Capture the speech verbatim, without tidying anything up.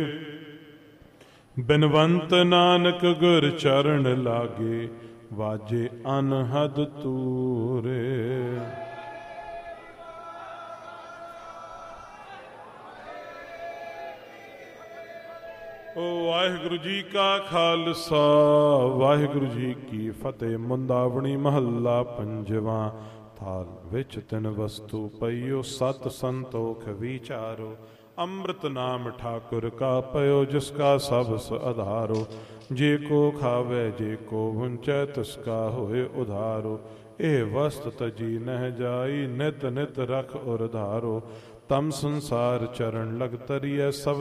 ਬਿਨਵੰਤ ਨਾਨਕ ਗੁਰ ਚਰਨ ਲਾਗੇ, ਵਾਜੇ ਅਨਹਦ ਤੂਰੇ। ਵਾਹਿਗੁਰੂ ਜੀ ਕਾ ਖਾਲਸਾ, ਵਾਹਿਗੁਰੂ ਜੀ ਕੀ ਫਤਿਹ। ਮੁੰਦਾਵਣੀ ਮਹੱਲਾ ਪੰਜਵਾਂ। ਥਾਲ ਵਿੱਚ ਤਿੰਨ ਵਸਤੂ ਪਈਓ, ਸਤ ਸੰਤੋਖ ਵਿਚਾਰੋ। ਅੰਮ੍ਰਿਤ ਨਾਮ ਠਾਕੁਰ ਕਾ ਪਇਓ, ਜਿਸ ਕਾ ਸਬਸ ਆਧਾਰੋ। ਜੇ ਕੋ ਖਾਵੇ ਜੇ ਕੋ ਵੰਚੈ, ਤਿਸ ਕਾ ਹੋਏ ਉਧਾਰੋ। ਇਹ ਵਸਤ ਤਜੀ ਨਹਿ ਜਾਈ, ਨਿਤ ਨਿਤ ਰਖ ਔਰ ਧਾਰੋ। ਤਮ ਸੰਸਾਰ ਚਰਨ ਲਗ ਤਰੀਐ, ਸਭ